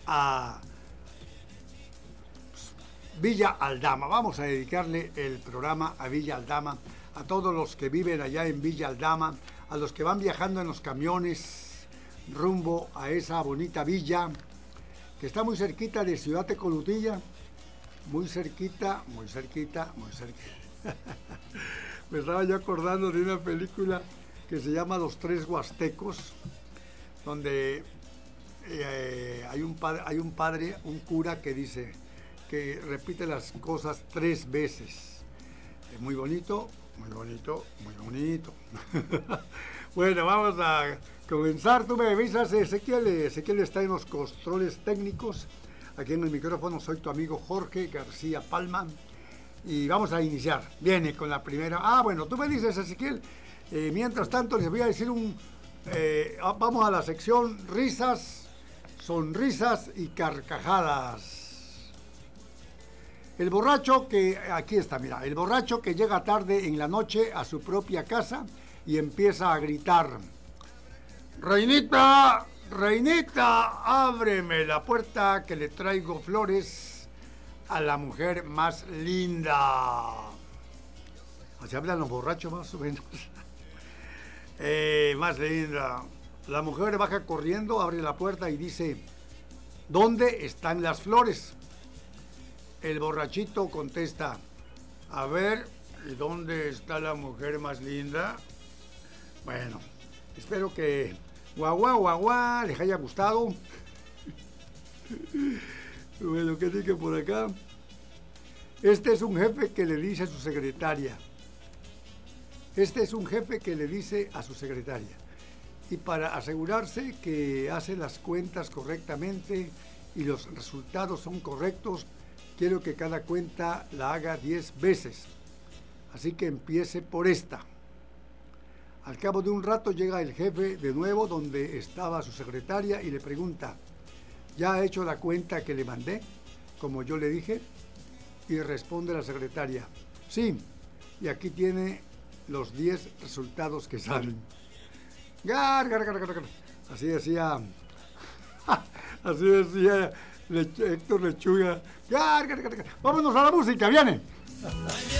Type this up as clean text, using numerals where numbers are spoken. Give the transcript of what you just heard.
a Villa Aldama. Vamos a dedicarle el programa a Villa Aldama, a todos los que viven allá en Villa Aldama, a los que van viajando en los camiones rumbo a esa bonita villa que está muy cerquita de Ciudad Tecolutilla, muy cerquita, muy cerquita, muy cerquita. Me estaba yo acordando de una película que se llama Los Tres Huastecos, donde hay un padre, un cura que dice que repite las cosas 3 veces. Es muy bonito, muy bonito, muy bonito. Bueno, vamos a comenzar. Tú me avisas, Ezequiel está en los controles técnicos. Aquí en el micrófono soy tu amigo Jorge García Palma. Y vamos a iniciar. Viene con la primera. Bueno, tú me dices, Ezequiel. Mientras tanto, les voy a decir vamos a la sección risas, sonrisas y carcajadas. El borracho que, aquí está, mira, el borracho que llega tarde en la noche a su propia casa y empieza a gritar: Reinita, Reinita, ábreme la puerta que le traigo flores a la mujer más linda. Así hablan los borrachos más o menos. Más linda. La mujer baja corriendo, abre la puerta y dice: ¿dónde están las flores? El borrachito contesta: a ver, ¿y dónde está la mujer más linda? Bueno, espero que guau, les haya gustado. Bueno, ¿qué dice por acá? Este es un jefe que le dice a su secretaria. Y para asegurarse que hace las cuentas correctamente y los resultados son correctos, quiero que cada cuenta la haga 10 veces. Así que empiece por esta. Al cabo de un rato llega el jefe de nuevo donde estaba su secretaria y le pregunta: ¿ya ha hecho la cuenta que le mandé, como yo le dije? Y responde la secretaria: sí, y aquí tiene los 10 resultados que salen. Gar, gar, gar, gar, gar. Así decía Héctor Lechuga. Gar, gar, gar, gar. Vámonos a la música, viene.